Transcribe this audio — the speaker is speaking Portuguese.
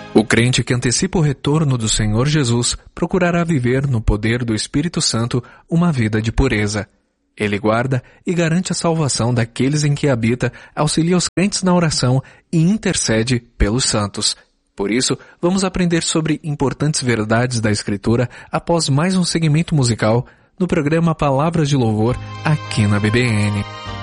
O crente que antecipa o retorno do Senhor Jesus procurará viver no poder do Espírito Santo uma vida de pureza. Ele guarda e garante a salvação daqueles em que habita, auxilia os crentes na oração e intercede pelos santos. Por isso, vamos aprender sobre importantes verdades da Escritura após mais um segmento musical no programa Palavras de Louvor aqui na BBN.